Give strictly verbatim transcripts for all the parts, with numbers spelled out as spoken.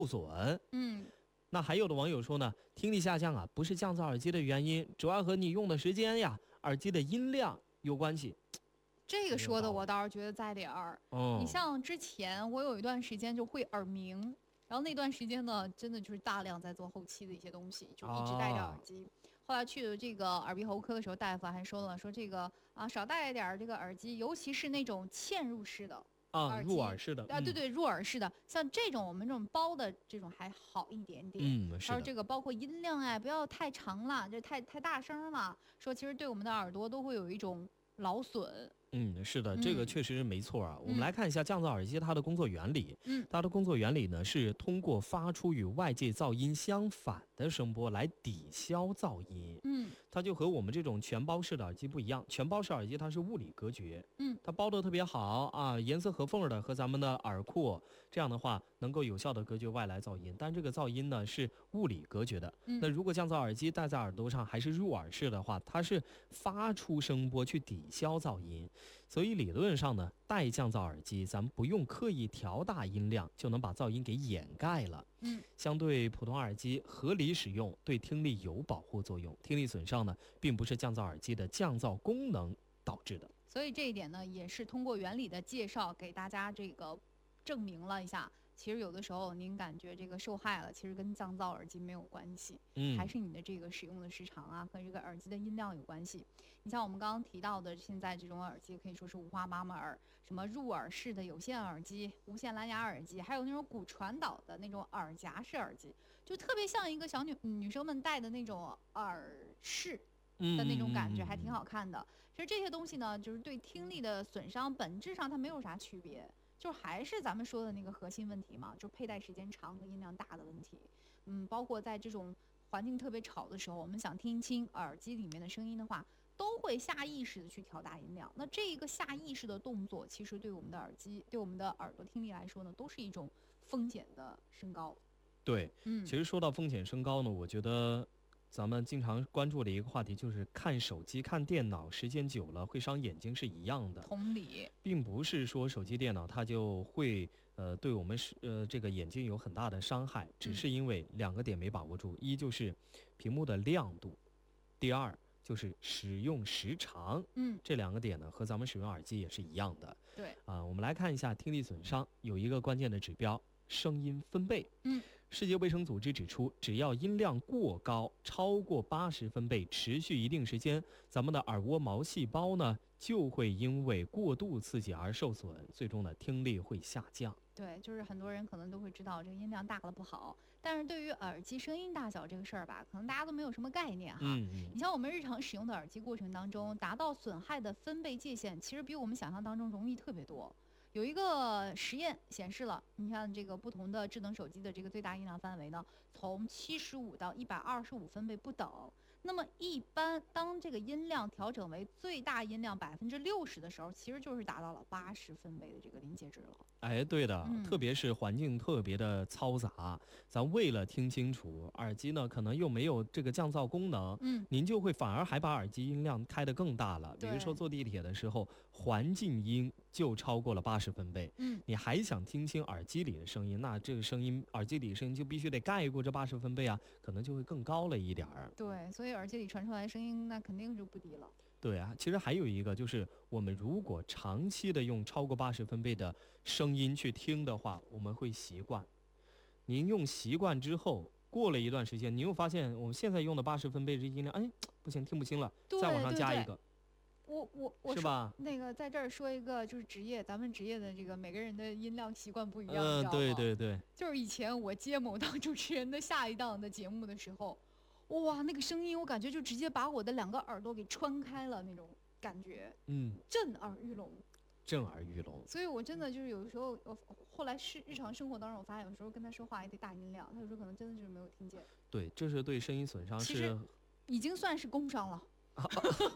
受损。 嗯， 那还有的网友说呢，听力下降啊，不是降噪耳机的原因，主要和你用的时间呀、耳机的音量有关系。 这个说的我倒是觉得在理儿。 哦， 你像之前我有一段时间就会耳鸣，然后那段时间呢，真的就是大量在做后期的一些东西，就一直戴着耳机。啊、后来去这个耳鼻喉科的时候，大夫还说了，说这个啊少戴一点这个耳机，尤其是那种嵌入式的。 啊，入耳式的啊，对对，入耳式的，像这种我们这种包的这种还好一点点。 嗯，是的。 说这个包括音量哎，不要太长了，这太太大声了。说其实对我们的耳朵都会有一种劳损。 嗯，是的，这个确实是没错啊。 嗯、 我们来看一下降噪耳机它的工作原理。 嗯， 它的工作原理呢是通过发出与外界噪音相反的声波来抵消噪音。 嗯， 它就和我们这种全包式的耳机不一样，全包式耳机它是物理隔绝。 嗯， 它包得特别好啊，严丝合缝的和咱们的耳廓，这样的话能够有效的隔绝外来噪音。但这个噪音呢是物理隔绝的。 嗯、 那如果降噪耳机戴在耳朵上还是入耳式的话，它是发出声波去抵消噪音。所以理论上呢，戴降噪耳机，咱们不用刻意调大音量，就能把噪音给掩盖了。 嗯， 相对普通耳机，合理使用对听力有保护作用。听力损伤呢，并不是降噪耳机的降噪功能导致的。 所以这一点呢，也是通过原理的介绍给大家这个证明了一下。其实有的时候您感觉这个受害了，其实跟降噪耳机没有关系， 嗯， 还是你的这个使用的时长啊和这个耳机的音量有关系。你像我们刚刚提到的，现在这种耳机可以说是五花八门儿，什么入耳式的有线耳机、无线蓝牙耳机，还有那种骨传导的那种耳夹式耳机，就特别像一个小女女生们戴的那种耳饰的那种感觉，还挺好看的。其实这些东西呢，就是对听力的损伤本质上它没有啥区别。就还是咱们说的那个核心问题嘛，就佩戴时间长和音量大的问题。嗯，包括在这种环境特别吵的时候，我们想听清耳机里面的声音的话，都会下意识的去调大音量。那这一个下意识的动作，其实对我们的耳机、对我们的耳朵听力来说呢，都是一种风险的升高。 对， 嗯， 其实说到风险升高呢，我觉得咱们经常关注的一个话题就是看手机、看电脑时间久了会伤眼睛是一样的。 同理， 并不是说手机、电脑它就会呃对我们是呃这个眼睛有很大的伤害，只是因为两个点没把握住，一就是屏幕的亮度，第二就是使用时长。 嗯， 这两个点呢和咱们使用耳机也是一样的。 对啊、呃，我们来看一下听力损伤有一个关键的指标。声音分贝。 嗯， 世界卫生组织指出，只要音量过高，超过八十分贝，持续一定时间，咱们的耳蜗毛细胞呢就会因为过度刺激而受损，最终呢听力会下降。 对，就是很多人可能都会知道这个音量大了不好，但是对于耳机声音大小这个事儿吧，可能大家都没有什么概念哈。 嗯嗯。 你像我们日常使用的耳机过程当中，达到损害的分贝界限，其实比我们想象当中容易特别多。有一个实验显示了，你看这个不同的智能手机的这个最大音量范围呢，从七十五到一百二十五分贝不等。那么一般当这个音量调整为最大音量百分之六十的时候，其实就是达到了八十分贝的这个临界值了。 哎，对的， 嗯、 特别是环境特别的嘈杂，咱为了听清楚，耳机呢可能又没有这个降噪功能， 嗯， 您就会反而还把耳机音量开得更大了。比如说坐地铁的时候，环境音就超过了八十分贝， 嗯， 你还想听清耳机里的声音，那这个声音耳机里的声音就必须得盖过这八十分贝啊，可能就会更高了一点儿。 对，所以耳机里传出来的声音那肯定就不低了。 对啊，其实还有一个就是，我们如果长期的用超过八十分贝的声音去听的话，我们会习惯。您用习惯之后，过了一段时间，您又发现我们现在用的八十分贝的音量，哎，不行，听不清了，再往上加一个。 我我我是吧？ 那个在这儿说一个，就是职业，咱们职业的这个每个人的音量习惯不一样， 嗯、呃，对对对。 就是以前我接某档主持人的下一档的节目的时候。哇，那个声音我感觉就直接把我的两个耳朵给穿开了那种感觉， 嗯， 震耳欲聋， 震耳欲聋。 所以我真的就是有时候，我后来是日常生活当中，我发现有时候跟他说话也得大音量，他有时候可能真的就是没有听见。 对，这是对声音损伤是， 已经算是工伤了。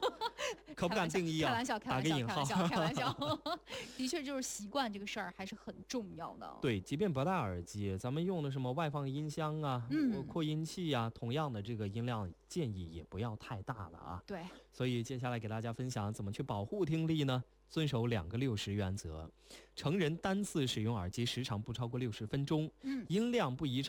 可不敢定义啊， 开玩笑，开打玩笑， 个引号。 开玩笑，开玩笑。的确，就是习惯这个事儿还是很重要的。 对，即便不戴耳机，咱们用的什么外放音箱啊、 嗯扩音器啊，同样的这个音量建议也不要太大了啊。 对， 所以接下来给大家分享怎么去保护听力呢？遵守两个六十原则，成人单次使用耳机时长不超过六十分钟， 嗯。 音量不宜